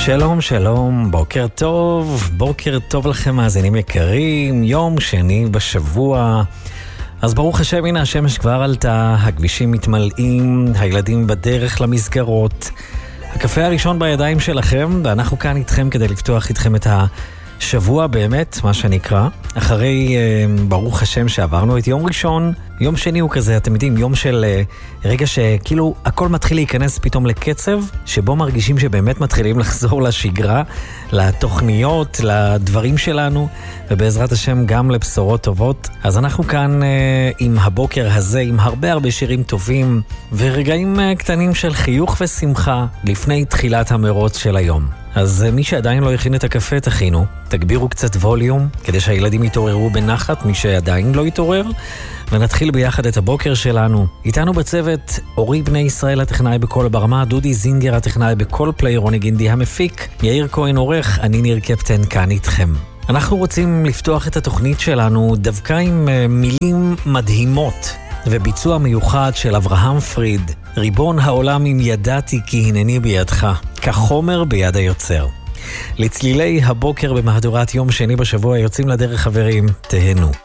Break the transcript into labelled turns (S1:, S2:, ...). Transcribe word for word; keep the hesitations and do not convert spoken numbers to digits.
S1: שלום, שלום, בוקר טוב, בוקר טוב לכם מאזינים יקרים, יום שני בשבוע. אז ברוך השם, הנה השמש כבר עלתה, הכבישים מתמלאים, הילדים בדרך למסגרות, הקפה הראשון בידיים שלכם, ואנחנו כאן איתכם כדי לפתוח איתכם את השבוע באמת, מה שנקרא. אחרי, ברוך השם, שעברנו את יום ראשון, יום שני הוא כזה, אתם יודעים, יום של רגע שכאילו הכל מתחיל להיכנס פתאום לקצב, שבו מרגישים שבאמת מתחילים לחזור לשגרה, לתוכניות, לדברים שלנו, ובעזרת השם גם לבשורות טובות. אז אנחנו כאן אה, עם הבוקר הזה, עם הרבה הרבה שירים טובים, ורגעים אה, קטנים של חיוך ושמחה, לפני תחילת המרוץ של היום. אז אה, מי שעדיין לא הכין את הקפה, תכינו, תגבירו קצת ווליום, כדי שהילדים יתעוררו בנחת, מי שעדיין לא יתעורר, ונתחיל ביחד את הבוקר שלנו. איתנו בצוות אורי בני ישראל הטכנאי בכל ברמה, דודי זינגר הטכנאי בכל פלייר, רוני גינדי המפיק, יאיר כהן עורך, אני ניר קפטן כאן איתכם. אנחנו רוצים לפתוח את התוכנית שלנו דווקא עם מילים מדהימות וביצוע מיוחד של אברהם פריד, ריבון העולם אם ידעתי כי הנני בידך, כחומר ביד היוצר. לצלילי הבוקר במהדורת יום שני בשבוע יוצאים לדרך חברים, תהנו.